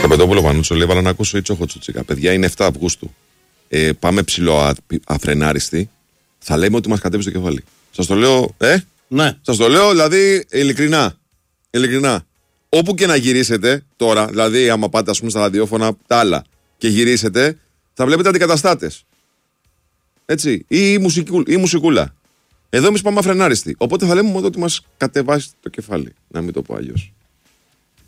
Παπαδόπουλο Πανούτσο λέει: Βάλα να ακούσω η Τσόχο Τσουτσίκα. Παιδιά, είναι 7 Αυγούστου. Πάμε ψηλό αφρενάριστοι. Θα λέμε ότι μας κατέβει στο κεφάλι. Σας το λέω, Ναι. Σας το λέω, δηλαδή, ειλικρινά. Όπου και να γυρίσετε τώρα, δηλαδή, άμα πάτε, ας πούμε, στα ραδιόφωνα, τα άλλα, και γυρίσετε, θα βλέπετε αντικαταστάτες. Έτσι. Ή η μουσικούλα. Εδώ εμείς πάμε αφρενάριστοι. Οπότε θα λέμε ότι μας κατεβάσει το κεφάλι. Να μην το πω αλλιώς.